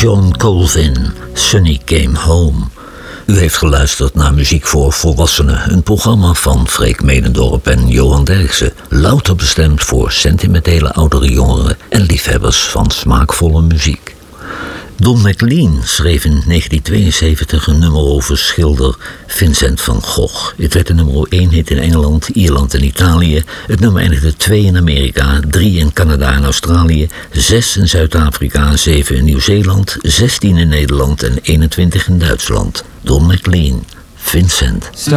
John Colvin, Sunny Came Home. U heeft geluisterd naar Muziek voor Volwassenen, een programma van Freek Medendorp en Johan Derksen. Louter bestemd voor sentimentele oudere jongeren en liefhebbers van smaakvolle muziek. Don McLean schreef in 1972 een nummer over schilder Vincent van Gogh. Het werd de nummer 1 hit in Engeland, Ierland en Italië. Het nummer eindigde 2 in Amerika, 3 in Canada en Australië, 6 in Zuid-Afrika, 7 in Nieuw-Zeeland, 16 in Nederland en 21 in Duitsland. Don McLean, Vincent.